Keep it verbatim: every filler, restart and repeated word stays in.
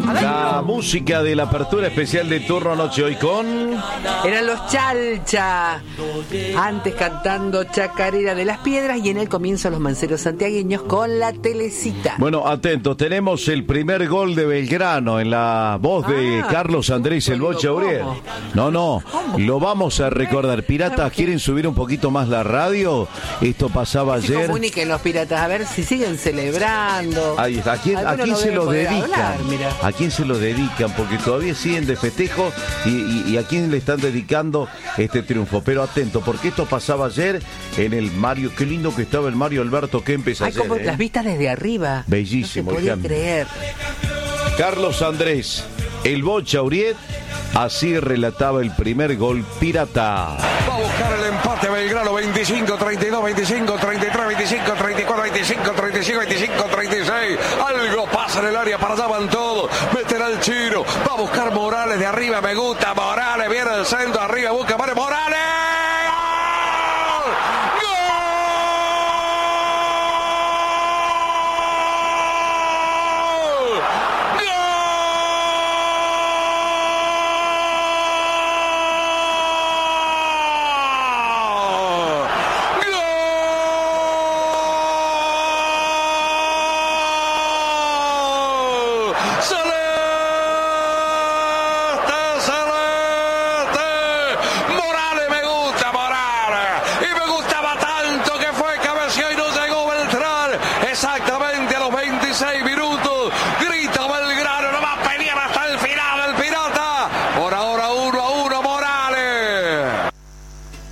La música de la apertura especial de Turno Noche hoy con... Eran los Chalcha, antes cantando Chacarera de las Piedras, y en el comienzo los manceros santiagueños con La Telecita. Bueno, atentos, tenemos el primer gol de Belgrano en la voz de ah, Carlos Andrés El Bocha Uriel. No, no, ¿Cómo? Lo vamos a recordar. Piratas, ¿quieren subir un poquito más la radio? Esto pasaba ayer. Comuniquen los piratas, a ver si siguen celebrando. Ahí está. ¿A quién, ¿a quién se lo dedican? Hablar, ¿A quién se lo dedican? Porque todavía siguen de festejo y, y, y a quién le están dedicando este triunfo. Pero atento, porque esto pasaba ayer en el Mario. Qué lindo que estaba el Mario Alberto Kempes ayer. Como ¿eh? Las vistas desde arriba. Bellísimo. No se podía creer. Carlos Andrés El Bocha Uriet, así relataba el primer gol pirata. Va a buscar el empate Belgrano. Veinticinco, treinta y dos, veinticinco, treinta y tres, veinticinco, treinta y cuatro, veinticinco, treinta y cinco, veinticinco, treinta y seis. Algo pasa en el área, para allá van todos. Meterá el chino, va a buscar Morales de arriba, me gusta Morales, viene el centro, arriba busca Morales.